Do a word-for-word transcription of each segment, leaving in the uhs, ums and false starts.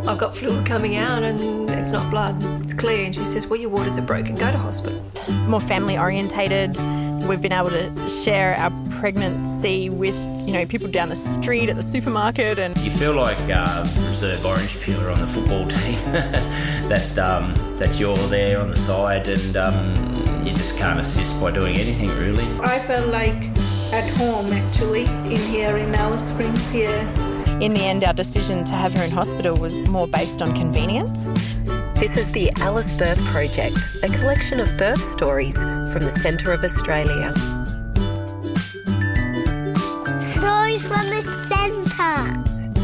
I've got fluid coming out and it's not blood, it's clear. And she says, well, your waters are broken, go to hospital. More family orientated. We've been able to share our pregnancy with, you know, people down the street at the supermarket. And you feel like uh, reserve orange peeler on the football team, that um, that you're there on the side and um, you just can't assist by doing anything really. I felt like at home actually in here in Alice Springs here. In the end, our decision to have her in hospital was more based on convenience. This is the Alice Birth Project, a collection of birth stories from the centre of Australia. Stories from the centre.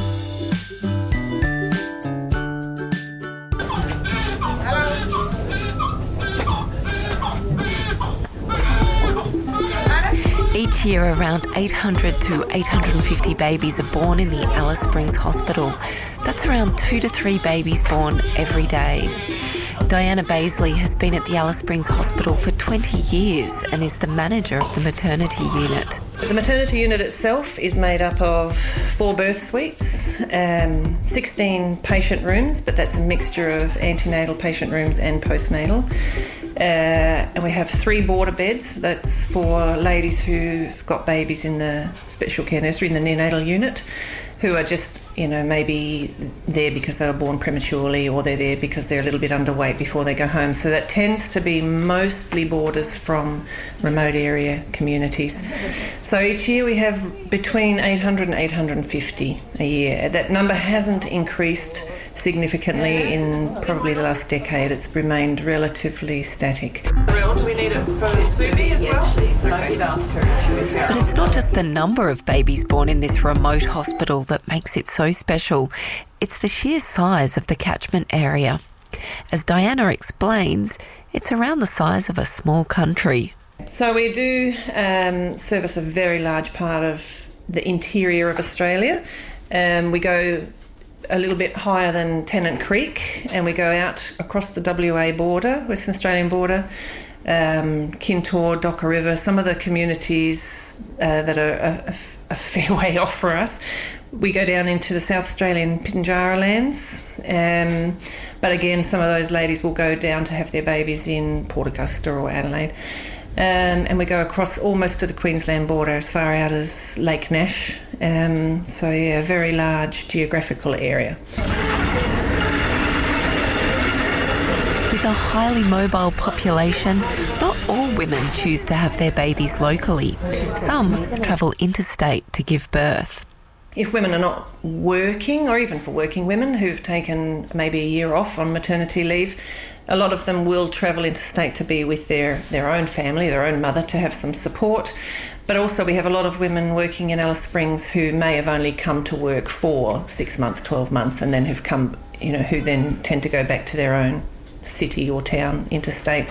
Each year, around eight hundred to eight hundred fifty babies are born in the Alice Springs Hospital. That's around two to three babies born every day. Diana Baisley has been at the Alice Springs Hospital for twenty years and is the manager of the maternity unit. The maternity unit itself is made up of four birth suites, um, sixteen patient rooms, but that's a mixture of antenatal patient rooms and postnatal. Uh, and we have three border beds. That's for ladies who've got babies in the special care nursery, in the neonatal unit, who are just, you know, maybe there because they were born prematurely or they're there because they're a little bit underweight before they go home. So that tends to be mostly boarders from remote area communities. So each year we have between eight hundred and eight hundred fifty a year. That number hasn't increased significantly in probably the last decade. It's remained relatively static. Do we need it for Subi as well? Yes, please. I did ask her. But it's not just the number of babies born in this remote hospital that makes it so special. It's the sheer size of the catchment area. As Diana explains, it's around the size of a small country. So we do um, service a very large part of the interior of Australia. Um, we go a little bit higher than Tennant Creek and we go out across the W A border, Western Australian border, um, Kintore, Docker River, some of the communities uh, that are a, a fair way off for us. We go down into the South Australian Pitjantjatjara lands, um, but again some of those ladies will go down to have their babies in Port Augusta or Adelaide. Um, and we go across almost to the Queensland border as far out as Lake Nash. Um, so, yeah, a very large geographical area. With a highly mobile population, not all women choose to have their babies locally. Some travel interstate to give birth. If women are not working, or even for working women who've taken maybe a year off on maternity leave, a lot of them will travel interstate to be with their, their own family, their own mother, to have some support. But also we have a lot of women working in Alice Springs who may have only come to work for six months, twelve months, and then have come, you know, who then tend to go back to their own city or town interstate.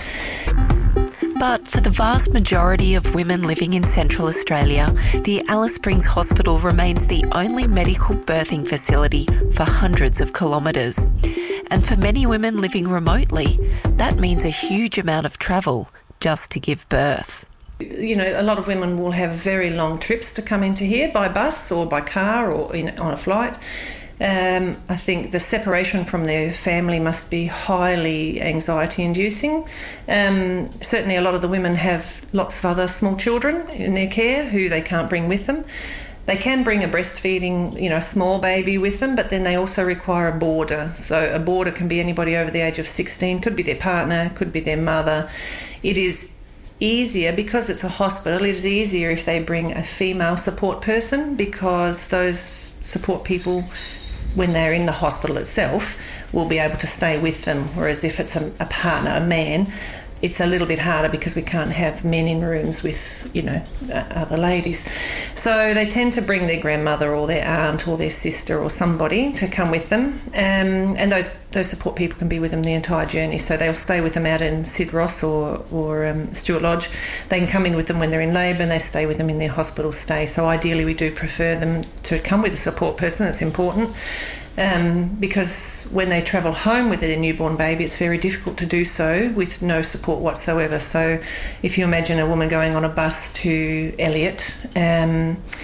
But for the vast majority of women living in Central Australia, the Alice Springs Hospital remains the only medical birthing facility for hundreds of kilometres. And for many women living remotely, that means a huge amount of travel just to give birth. You know, a lot of women will have very long trips to come into here by bus or by car or in, on a flight. Um, I think the separation from their family must be highly anxiety-inducing. Um, certainly a lot of the women have lots of other small children in their care who they can't bring with them. They can bring a breastfeeding, you know, a small baby with them, but then they also require a boarder. So a boarder can be anybody over the age of sixteen, could be their partner, could be their mother. It is easier, because it's a hospital, it is easier if they bring a female support person, because those support people, when they're in the hospital itself, will be able to stay with them. Whereas if it's a, a partner, a man, it's a little bit harder because we can't have men in rooms with, you know, other ladies. So they tend to bring their grandmother or their aunt or their sister or somebody to come with them. Um, and those those support people can be with them the entire journey. So they'll stay with them out in Sid Ross or, or um, Stuart Lodge. They can come in with them when they're in labour, and they stay with them in their hospital stay. So ideally we do prefer them to come with a support person. It's important. Um, because when they travel home with their newborn baby, it's very difficult to do so with no support whatsoever. So if you imagine a woman going on a bus to Elliot, um,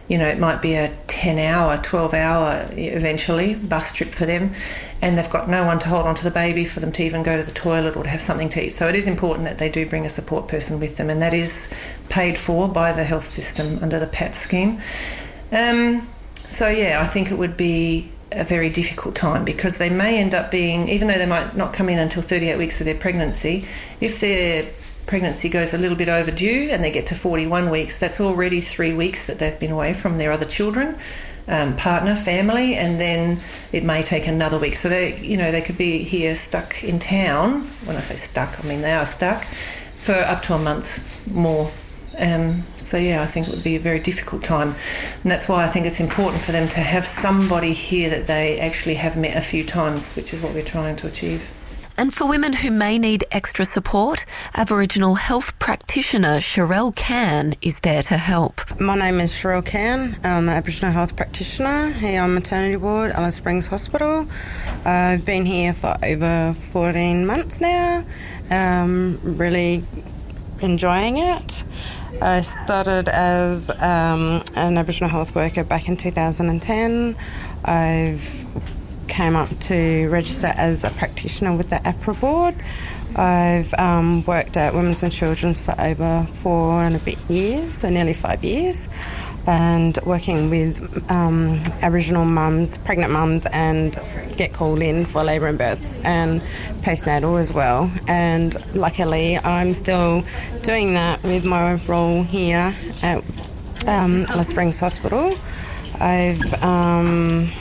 you know, it might be a ten hour, twelve hour eventually bus trip for them, and they've got no one to hold on to the baby for them to even go to the toilet or to have something to eat. So it is important that they do bring a support person with them, and that is paid for by the health system under the P A T scheme. Um, so yeah, I think it would be a very difficult time, because they may end up being, even though they might not come in until thirty-eight weeks of their pregnancy, if their pregnancy goes a little bit overdue and they get to forty-one weeks, that's already three weeks that they've been away from their other children, um, partner, family, and then it may take another week. So they, you know, they could be here stuck in town. When I say stuck, I mean they are stuck for up to a month more. Um, so yeah, I think it would be a very difficult time, and that's why I think it's important for them to have somebody here that they actually have met a few times, which is what we're trying to achieve. And for women who may need extra support, Aboriginal health practitioner Sherelle Can is there to help. My name is Sherelle Can. I'm an Aboriginal health practitioner here on maternity ward, Alice Springs Hospital. I've been here for over fourteen months now, um, really enjoying it. I started as um, an Aboriginal health worker back in two thousand ten. I've came up to register as a practitioner with the APRA board. I've um, worked at Women's and Children's for over four and a bit years, so nearly five years, and working with um, Aboriginal mums, pregnant mums, and get called in for labour and births and postnatal as well. And luckily I'm still doing that with my role here at um, Alice Springs Hospital. I've um,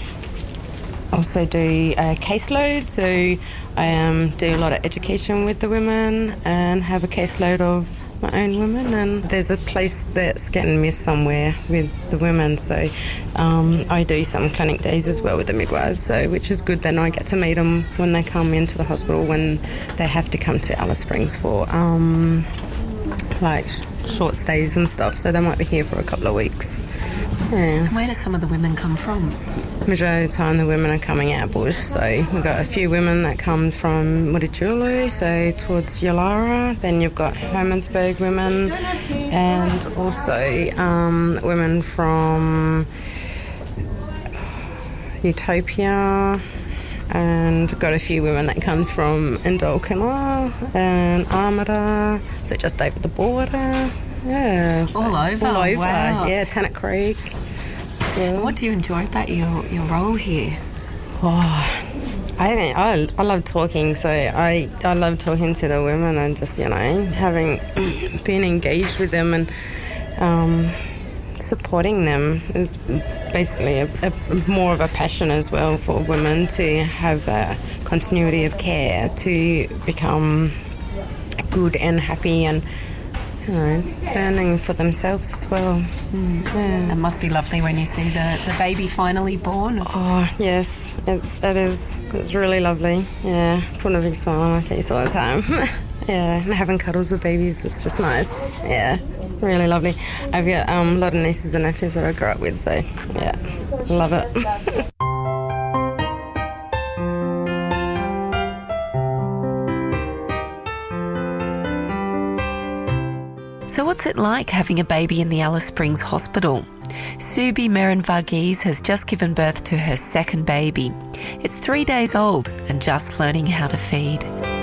also do a caseload, so I um, do a lot of education with the women and have a caseload of my own women. And there's a place that's getting missed somewhere with the women, so um, I do some clinic days as well with the midwives, so which is good. Then I get to meet them when they come into the hospital, when they have to come to Alice Springs for um, like short stays and stuff, so they might be here for a couple of weeks. Yeah. Where do some of the women come from? Majority of the time the women are coming out bush, so we've got a few women that comes from Mutitjulu, so towards Yalara. Then you've got Hermansburg women, and also um, women from Utopia, and got a few women that comes from Indalkina and Armada, so just over the border. Yeah, so all over. All over. Wow. Yeah, Tannock Creek. So, what do you enjoy about your, your role here? Oh, I mean, I I love talking. So I I love talking to the women and just, you know, having being engaged with them and um, supporting them. It's basically a, a more of a passion as well for women to have a continuity of care, to become good and happy and, you know, learning for themselves as well. Mm. Yeah. It must be lovely when you see the, the baby finally born. Oh, yes. It's, it is. It's really lovely. Yeah. Putting a big smile on my face all the time. Yeah. And having cuddles with babies, it's just nice. Yeah. Really lovely. I've got um, a lot of nieces and nephews that I grew up with, so, yeah. Love it. So what's it like having a baby in the Alice Springs Hospital? Subi Merin Varghese has just given birth to her second baby. It's three days old and just learning how to feed.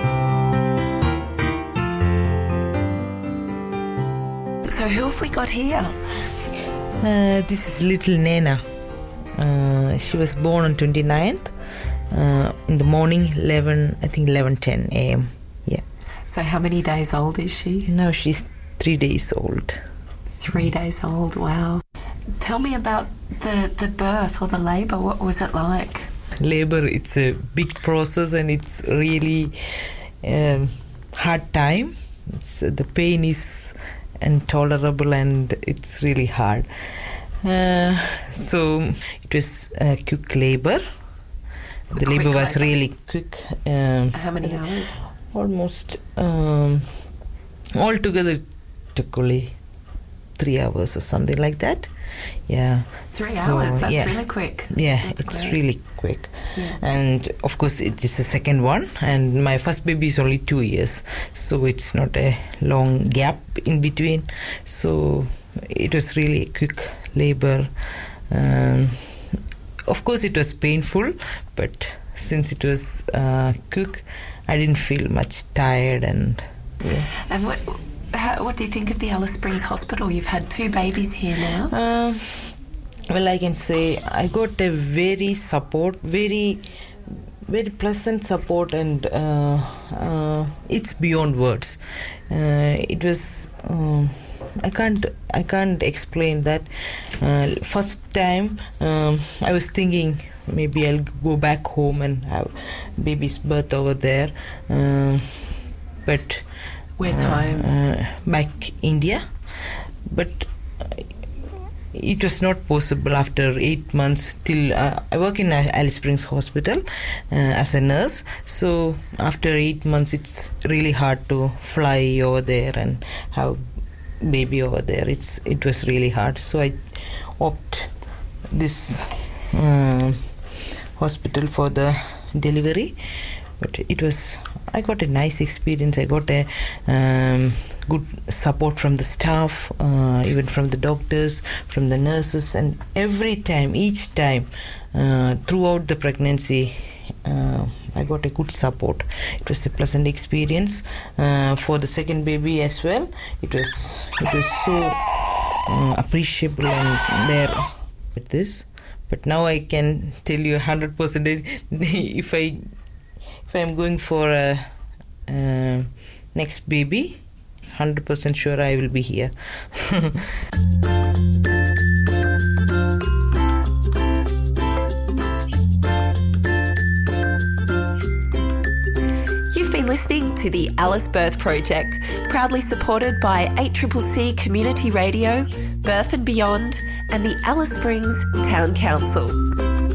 So who have we got here? Uh, this is little Nena. Uh, she was born on twenty-ninth uh, in the morning, eleven, I think eleven ten a.m. Yeah. So how many days old is she? Now she's three days old. Three days old, wow. Tell me about the, the birth or the labour. What was it like? Labour, it's a big process and it's really um, hard time. It's, uh, the pain is intolerable and it's really hard. Uh, so it was a quick labour. The quick labour was labour. really quick. Um, How many hours? Almost um, altogether it took only three hours or something like that. Yeah. Three so, hours, that's yeah. really quick. Yeah, That's it's great. really quick. Yeah. And of course it is the second one, and my first baby is only two years, so it's not a long gap in between. So it was really a quick labour. Um, of course, it was painful, but since it was uh, quick, I didn't feel much tired. And yeah. And what how, what do you think of the Alice Springs Hospital? You've had two babies here now. Um, well, I can say I got a very support, very, very pleasant support, and uh, uh, it's beyond words. Uh, it was. Um, I can't. I can't explain that. Uh, first time, um, I was thinking maybe I'll go back home and have baby's birth over there, uh, but where's uh, home? Uh, back India, but uh, it was not possible after eight months. Till uh, I work in Alice Springs Hospital uh, as a nurse, so after eight months, it's really hard to fly over there and have baby over there. It's it was really hard, so I opt this uh, hospital for the delivery. But it was I got a nice experience. I got a um, good support from the staff, uh, even from the doctors, from the nurses, and every time, each time uh, throughout the pregnancy, uh, I got a good support. It was a pleasant experience. Uh, for the second baby as well, it was it was so uh, appreciable and there with this. But now I can tell you one hundred percent if I if I am going for a uh, next baby, one hundred percent sure I will be here. Listening to the Alice Birth Project, proudly supported by eight C C C Community Radio, Birth and Beyond, and the Alice Springs Town Council.